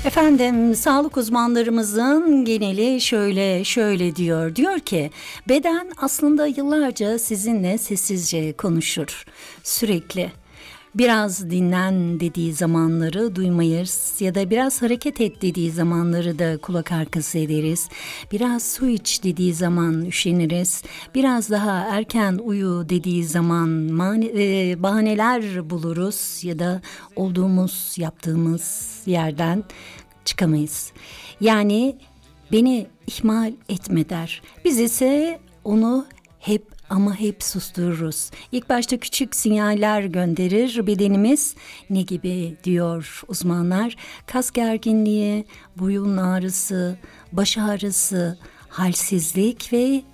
Efendim, sağlık uzmanlarımızın geneli şöyle diyor. Diyor ki beden aslında yıllarca sizinle sessizce konuşur sürekli. Biraz dinlen dediği zamanları duymayız ya da biraz hareket et dediği zamanları da kulak arkası ederiz. Biraz su iç dediği zaman üşeniriz. Biraz daha erken uyu dediği zaman bahaneler buluruz ya da yaptığımız yerden çıkamayız. Yani beni ihmal etme der. Biz ise onu hep sustururuz. İlk başta küçük sinyaller gönderir bedenimiz. Ne gibi diyor uzmanlar? Kas gerginliği, boyun ağrısı, baş ağrısı, halsizlik ve